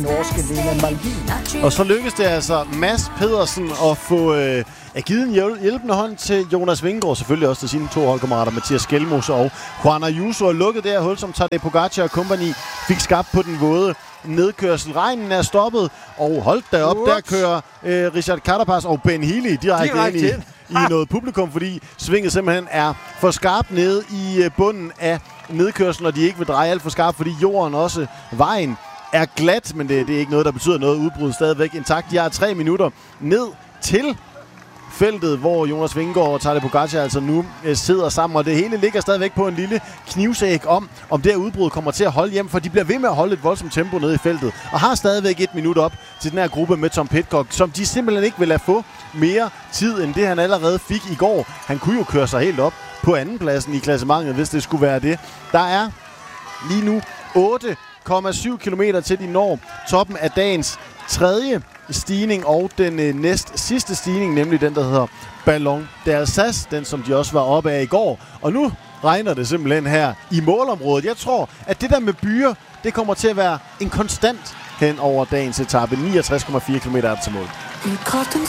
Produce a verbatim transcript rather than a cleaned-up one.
norske Lena Malvin. Og så lykkedes det altså Mads Pedersen at få øh, at givet en hjæl- hjælpende hånd til Jonas Vingegaard, selvfølgelig også til sine to holdkammerater, Mathias Skelmose og Juan Ayuso, og lukket det her hul, som Tadej Pogacar og compagnie fik skabt på den våde nedkørsel. Regnen er stoppet, og holdt derop, der kører øh, Richard Carapaz og Ben Healy direkte, direkte ind i, i noget publikum, fordi svinget simpelthen er for skarpt nede i øh, bunden af nedkørslen, og de ikke vil dreje alt for skarpt, fordi jorden også, vejen, er glat, men det, det er ikke noget, der betyder noget. Udbrud stadigvæk intakt. De har tre minutter ned til feltet, hvor Jonas Vingegaard og Tadej Pogacar altså nu øh, sidder sammen, og det hele ligger stadigvæk på en lille knivsæg om, om det her udbrud kommer til at holde hjem, for de bliver ved med at holde et voldsomt tempo nede i feltet, og har stadigvæk et minut op til den her gruppe med Tom Pidcock, som de simpelthen ikke vil lade få mere tid, end det han allerede fik i går. Han kunne jo køre sig helt op på andenpladsen i klassementet, hvis det skulle være det. Der er lige nu otte komma syv kilometer til de når toppen af dagens tredje stigning og den øh, næst sidste stigning, nemlig den, der hedder Ballon d'Alsace, den som de også var oppe af i går. Og nu regner det simpelthen her i målområdet. Jeg tror, at det der med byer, det kommer til at være en konstant hen over dagens etape. niogtres komma fire kilometer er til mål.